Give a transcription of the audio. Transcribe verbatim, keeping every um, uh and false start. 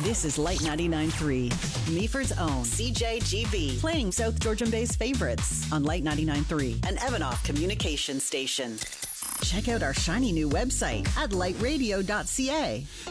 This is Light ninety-nine point three, Meaford's own C J G B, playing South Georgian Bay's favorites on Light ninety-nine point three, an Evanoff communication station. Check out our shiny new website at light radio dot c a.